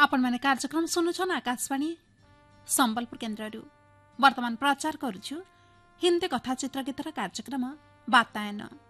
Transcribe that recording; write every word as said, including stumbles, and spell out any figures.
आपण मैंने कार्यक्रम सुनुछन आकाशवाणी संबलपुर केन्द्र वर्तमान प्रचार करुछु हिंदी कथा चित्रगीतर कार्यक्रम वातायन।